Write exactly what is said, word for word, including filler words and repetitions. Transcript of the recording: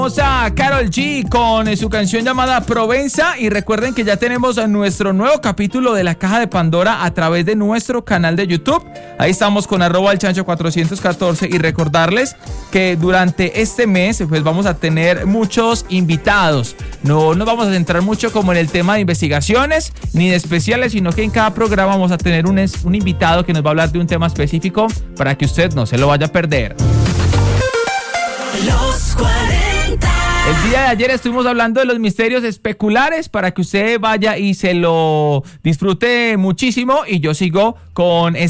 Vamos a Karol G con su canción llamada Provenza y recuerden que ya tenemos nuestro nuevo capítulo de La Caja de Pandora a través de nuestro canal de YouTube. Ahí estamos con arroba el chancho cuatrocientos catorce y recordarles que durante este mes pues vamos a tener muchos invitados. No nos vamos a centrar mucho como en el tema de investigaciones ni de especiales, sino que en cada programa vamos a tener un, un invitado que nos va a hablar de un tema específico para que usted no se lo vaya a perder. Los cuarenta. El día de ayer estuvimos hablando de los misterios especulares para que usted vaya y se lo disfrute muchísimo y yo sigo con esta